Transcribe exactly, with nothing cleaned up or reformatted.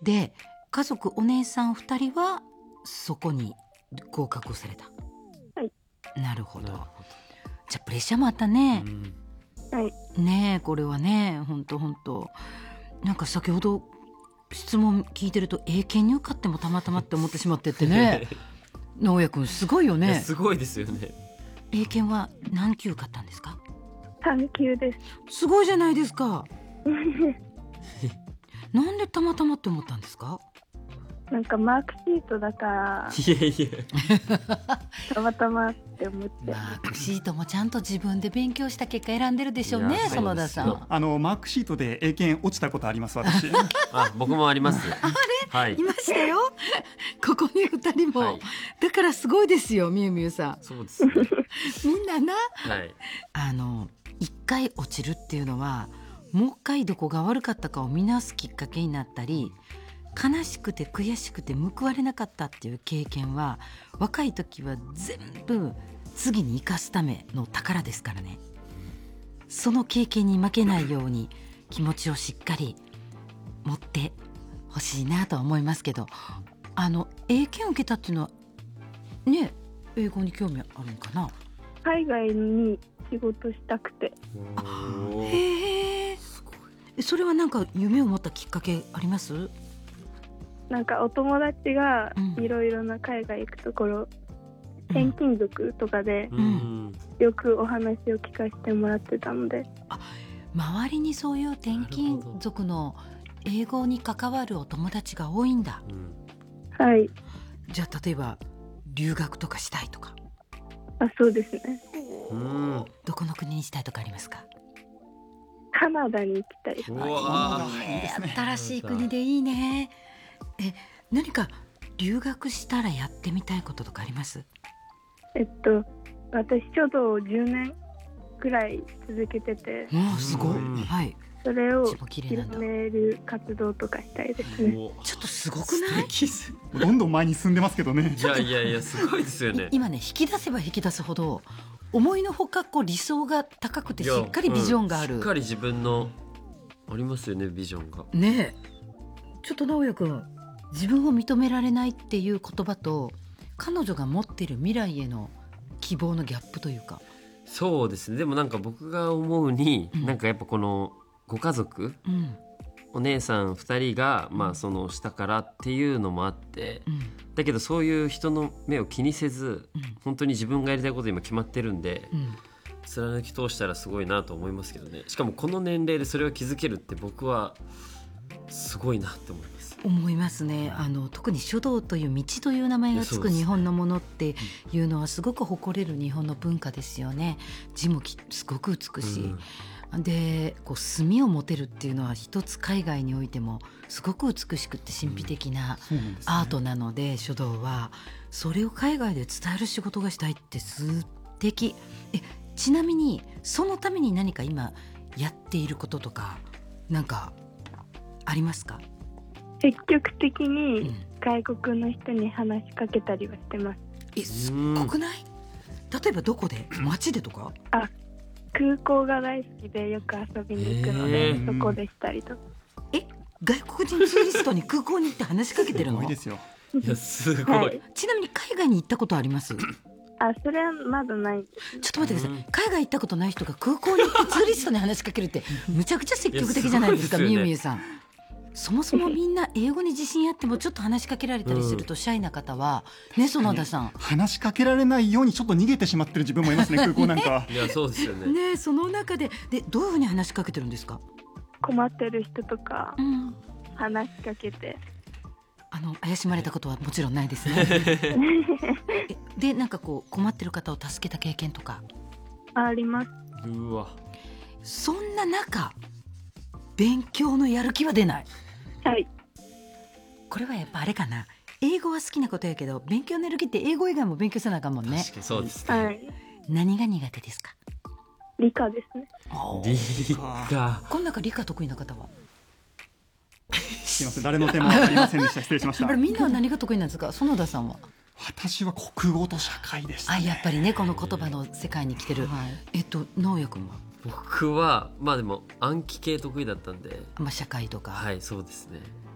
で家族お姉さんふたりはそこに合格をされた。 はい。 なるほど。じゃあプレッシャーもあったね、 うん、はい。 ねえこれはね本当本当なんか先ほど質問聞いてると英検に受かってもたまたまって思ってしまってってね直哉くんすごいよね。 すごいですよね。 英検は何級受かったんですか？ さん級です。 すごいじゃないですかなんでたまたまって思ったんですか？ なんかマークシートだからいやいやたまたまって思って。 マークシートもちゃんと自分で勉強した結果選んでるでしょうね園田さん。 あのマークシートで英検落ちたことあります私あ僕もあります。 あれ、 はい、 いましたよここにふたりも、 はい、 だからすごいですよみゆみゆさん。 そうですねみんなな、 はい、 あの一回落ちるっていうのはもう一回どこが悪かったかを見直すきっかけになったり、悲しくて悔しくて報われなかったっていう経験は若い時は全部次に生かすための宝ですからね。その経験に負けないように気持ちをしっかり持ってほしいなとは思いますけど、あの英検を受けたっていうのはね、英語に興味あるんかな？ 海外に仕事したくて。 へえ、それはなんか夢を持ったきっかけあります？ なんかお友達がいろいろな海外行くところ、うん、転勤族とかで、うん、よくお話を聞かせてもらってたので。 あ、周りにそういう転勤族の英語に関わるお友達が多いんだ、 うん、はい。 じゃあ例えば留学とかしたいとか。 あ、そうですね。 うん、どこの国にしたいとかありますか？ カナダに行きたいです。 うわー、いいですね。新しい国でいいね。え、何か留学したらやってみたいこととかあります？ えっと私書道をじゅうねんくらい続けてて。 あ、すごい、はい。 それを広める活動とかしたいですね。 ちょっとすごくない？ どんどん前に進んでますけどね。 いやいやいやすごいですよね。 今ね引き出せば引き出すほど思いのほかこう理想が高くてしっかりビジョンがある、 うん、しっかり自分のありますよね、ビジョンがね。ちょっと直哉くん、自分を認められないっていう言葉と彼女が持っている未来への希望のギャップというか。 そうですね。でもなんか僕が思うに、うん、なんかやっぱこのご家族、うん、お姉さんふたりが、まあ、その下からっていうのもあって、うん、だけどそういう人の目を気にせず、うん、本当に自分がやりたいこと今決まってるんで、うん、貫き通したらすごいなと思いますけどね。しかもこの年齢でそれを気づけるって僕はすごいなって思います。 思いますね。あの特に書道という道という名前がつく日本のものっていうのはすごく誇れる日本の文化ですよね。字もすごく美しい、うん、でこう墨を持てるっていうのは一つ海外においてもすごく美しくて神秘的なアートなので、うんでね、書道はそれを海外で伝える仕事がしたいって素敵。えちなみにそのために何か今やっていることとかなんかありますか？ 積極的に外国の人に話しかけたりはしてます。 え、すっごくない？例えばどこで？街でとか？ あ、空港が大好きでよく遊びに行くので、えー、そこでしたりとか。 え、外国人ツーリストに空港に行って話しかけてるの？ すごいですよ。 いやすごい、はい、 ちなみに海外に行ったことあります？ あ、それはまだない。 ちょっと待ってください。海外行ったことない人が空港に行ってツーリストに話しかけるってむちゃくちゃ積極的じゃないですか、みゆみゆさん。そもそもみんな英語に自信あってもちょっと話しかけられたりするとシャイな方は、ね、園田さん話しかけられないようにちょっと逃げてしまってる自分もいますね空港なんか。 いやそうですよね。 ね、その中で、でどういうふうに話しかけてるんですか？ 困ってる人とか、うん、話しかけて。 あの怪しまれたことはもちろんないですねでなんかこう困ってる方を助けた経験とかあ, あります。 うわ、 そんな中勉強のやる気は出ない？ はい。 これはやっぱあれかな、英語は好きなことやけど勉強のやる気って英語以外も勉強せなあかんもんね。 確かにそうですね、 はい、 何が苦手ですか？ 理科ですね。 理科。 この中理科得意な方は？ すいません、誰の手もありませんでした。失礼しました。 みんなは何が得意なんですか？園田さんは？ 私は国語と社会でしたね。 あ、やっぱりね、この言葉の世界に来てる、はい、えっと直哉くんは？ 僕はまあでも暗記系得意だったんで、 まあ、社会とか。 はい、そうですね。